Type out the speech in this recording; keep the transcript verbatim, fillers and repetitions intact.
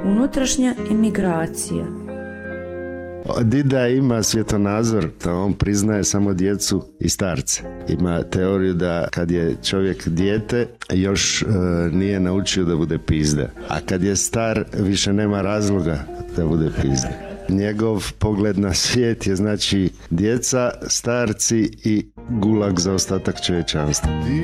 Unutrašnja emigracija. Dida ima svjetonazor da on priznaje samo djecu i starce. Ima teoriju da kad je čovjek dijete još e, nije naučio da bude pizda, a kad je star više nema razloga da bude pizda. Njegov pogled na svijet je znači djeca, starci i gulag za ostatak čovječanstva.